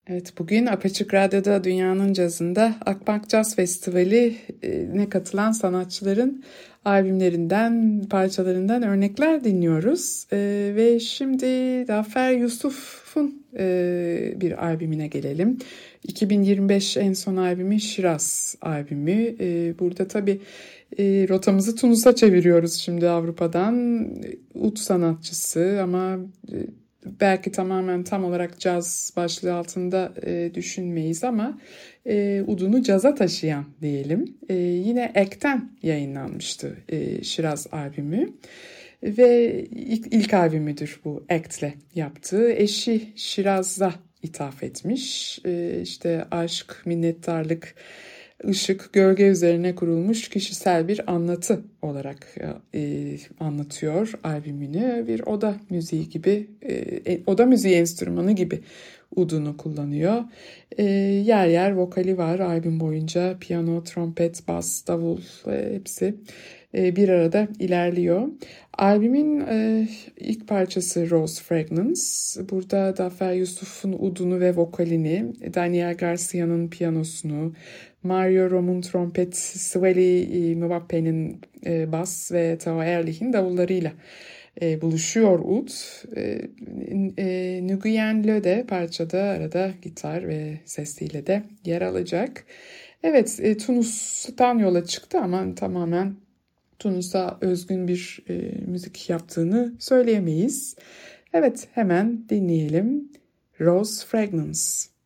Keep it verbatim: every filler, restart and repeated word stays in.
Evet, bugün Apaçık Radyo'da Dünyanın Cazı'nda Akbank Caz Festivali'ne katılan sanatçıların albümlerinden, parçalarından örnekler dinliyoruz. Ee, ve şimdi Zafer Yusuf'un e, bir albümüne gelelim. iki bin yirmi beş en son albümü Şiraz albümü. Ee, burada tabii e, rotamızı Tunus'a çeviriyoruz şimdi Avrupa'dan. Ud sanatçısı ama... E, belki tamamen tam olarak caz başlığı altında e, düşünmeyiz ama e, udunu caza taşıyan diyelim. E, yine Ek'ten yayınlanmıştı e, Şiraz albümü ve ilk, ilk albümüdür bu Ek'le yaptığı. Eşi Şiraz'a ithaf etmiş. E, işte aşk, minnettarlık, ışık, gölge üzerine kurulmuş kişisel bir anlatı olarak e, anlatıyor albümünü. Bir oda müziği gibi, e, oda müziği enstrümanı gibi udunu kullanıyor. E, yer yer vokali var albüm boyunca. Piyano, trompet, bas, davul e, hepsi e, bir arada ilerliyor. Albümün e, ilk parçası Rose Fragrance. Burada Zafer Yusuf'un udunu ve vokalini, Daniel Garcia'nın piyanosunu, Mario Rom'un trompet, Sveli Mbappe'nin e, bas ve Tao Ehrlich'in davullarıyla e, buluşuyor ud. E, e, Nguyen Le de parçada arada gitar ve sesiyle de yer alacak. Evet, e, Tunus'tan yola çıktı ama tamamen Tunus'a özgün bir e, müzik yaptığını söyleyemeyiz. Evet, hemen dinleyelim. Rose Fragrance.